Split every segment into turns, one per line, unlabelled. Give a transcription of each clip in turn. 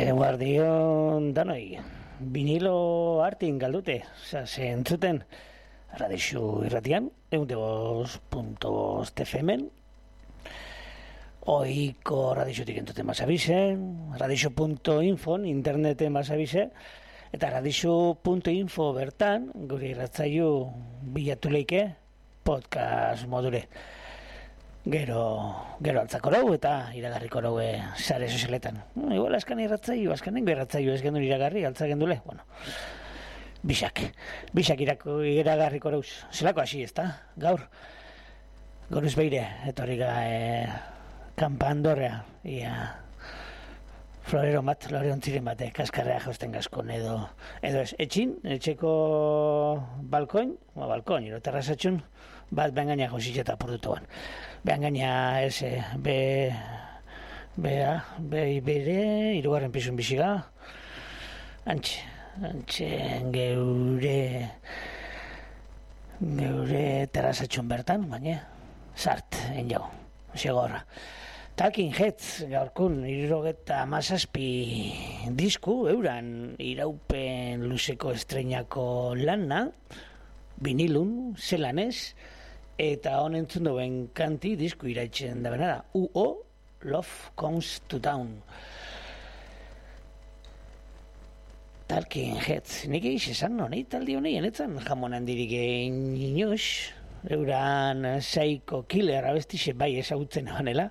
Guardion danoi, vinilo artin galdute, ze entzuten radixu irratian, 102.5 FM-en, oiko radixutik entzuten basabise, radixu.info interneten basabise, eta radixu.info bertan, gure irratzaiu bilatu leike, podcast modure. Gero altzako rau eta iragarriko rau sare sozialetan. Igual askan askanengo irratzaiu ez gendu iragarri, altza gendule. Bueno, bisak iragarriko rauz. Zelako hasi ezta, gaur ez beire, etorri kanpa Andorrea, ia florero bat, loreontziren bate, kaskarrea jausten gaskon edo ez, etxeko balkoin, terrazatxun, bat behan gaina jauzitxeta portutuan. Behan gaina bere, irugarren pisun biziga, antxe geure terrazatxun bertan, baina, sart, enjau, segorra. Talking Heads gaurkun 77 disku euran iraupen luzeko estreinako lana, vinilun, zelanez, eta honentzun duen kanti disku iraitzen da benara, UO, Love Comes to Town. Talking Heads, nik egiz esan honei taldi honei, enetzan jamon handirik inoz, euran Psycho Killer abestixe bai ezagutzen abanela,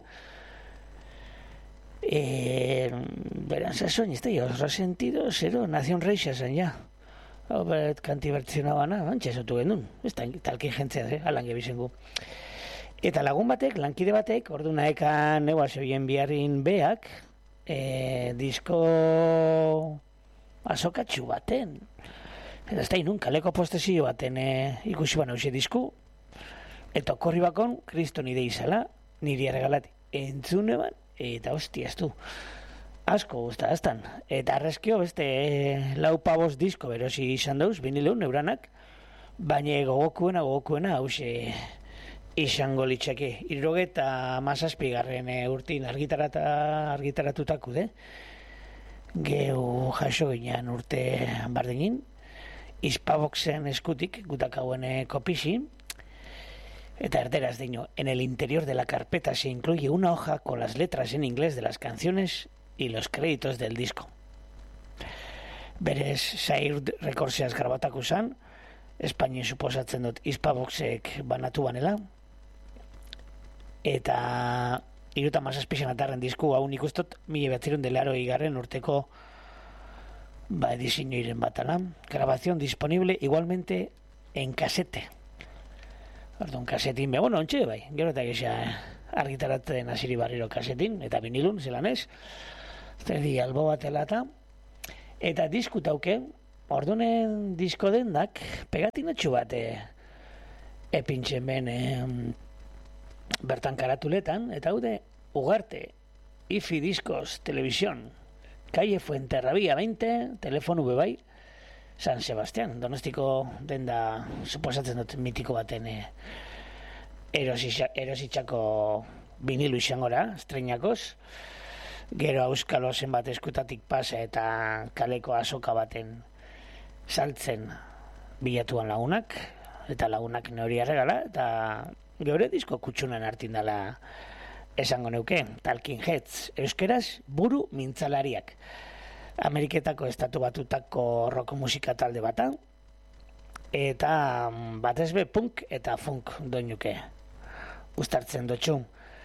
verán, sasoin, otro sentido, zero, Nación Reixa zen, ja. Obet kanti bertzionabana, antxe esotu gendun. Ez talkin jentzea, alan gebizengu. Eta lagun batek, lankide batek, ordu nahekan egoa zeuden biharrin beak, disko azokatxu baten. Eta ez da inun, kaleko postezio baten ikusi bana usi disku. Eta okorri bakon, kriston ide izala, niri arregalati. Entzune ban, eta hostiaztu, asko guztaztan. Eta arrezkio beste lau pavos disko berosi izan dauz, binileun euranak, baina gogokuena hause izango litxake. 77 urtin argitaratutako, geu jaso ginean urte bardegin, Hispavoxen eskutik gutakauen kopisi. Eta erderaz diño, en el interior de la carpeta se incluye una hoja con las letras en inglés de las canciones y los créditos del disco. Berez, Zair Rekordseaz garbatako zan, Espainien suposatzen dut Hispavoxek banatu banela, eta 37 atarren disku hau nik ustot 1980 urteko edizioiren batala. Grabación disponible igualmente en casete. Orduan kasetin, bueno, ontxe bai, gero eta gisa argitaratzen hasiri barriro kasetin, eta vinilun, zelanez, zerdi albo batela eta diskutauke, ordunen disko dendak, pegatinatxu bat epintxen ben bertan karatuletan, eta haude, Ugarte, IFI Discos, Televisión, Calle Fuenterrabía 20, telefonu bebai, San Sebastián, Donostiko denda suposatzen dut mitiko baten erositxako vinilu izangora, estreinakoz, gero auskalo zenbat eskutatik pasa eta kaleko azoka baten saltzen bilatuan lagunak, eta lagunak neuri arregala, eta geure disko kutsunan hartin dela esango neuke, Talking Heads, euskeraz buru mintzalariak. Ameriketako estatu batutako rock musika talde bata, eta batez be punk eta funk doinuke uztartzen dutxu.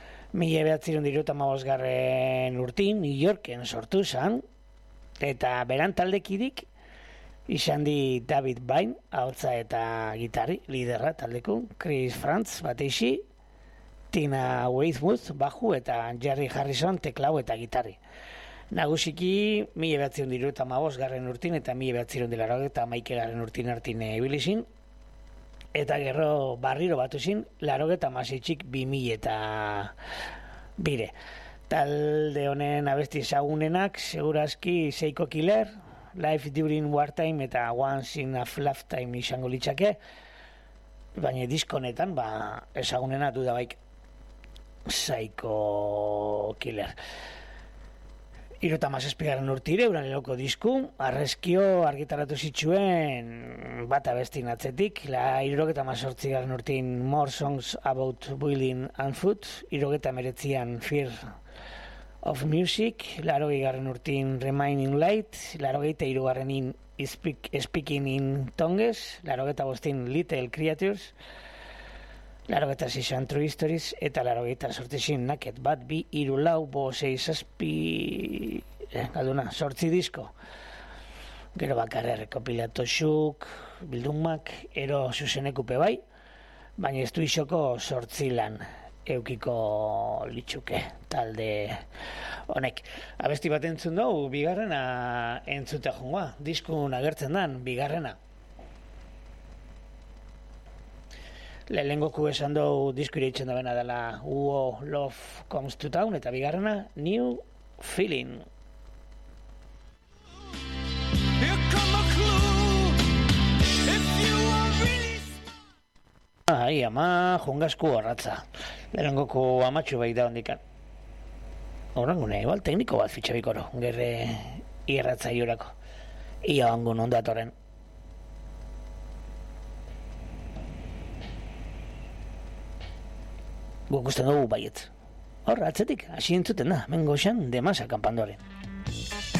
1975 urtin New Yorken sortu zan, eta beran taldekidik izan di David Byrne, ahotsa eta gitarri, liderra taldeku, Chris Frantz bateixi, Tina Weymouth baju eta Jerry Harrison teklau eta gitarri. Nagusiki 1975 urtin eta 1981 urtin hartin ibilizin, eta gero barriro batu zin, 86 2000 eta bire. Talde honen abesti ezagunenak, segurazki Psycho Killer, Life During Wartime eta Once in a Lifetime izango litzake, baina diskonetan ezagunena duda baik Psycho Killer. 37. urtire, uraleloko disku, arrezkio argitaratu zituen bat abestin atzetik, 78. urtin More Songs About Boiling and Food, 79. Fear of Music, 80. urtin Remaining Light, 83. in Speaking in Tongues, 85. Little Creatures, 86. True Stories, eta 88. Naked Bat Bi Hiru Lau Bo Sei Zazpi galduna, 8 disko. Gero bakarra rekopilatu xuk, bildumak, ero zuzenekupe bai, baina ez du isoko 8 lan eukiko litxuke talde honek. Abesti bat entzun dugu, bigarrena entzute joangoa, diskun agertzen dan, bigarrena. Lehengoku esan dugu disku ireitzen dabena dela Uo Love Comes to Town, eta bigarrena New Feeling. Ai, ama, jungasku horratza. Lehengoku amatxu bai da hondikan. Horrengune, igual tekniko bat fitxabikoro, gerre irratza iurako. Ia bangun ondatoren. Guk usten dugu baiet. Hor, atzetik, hasi entzuten da, mengo esan, demasa kanpandoren.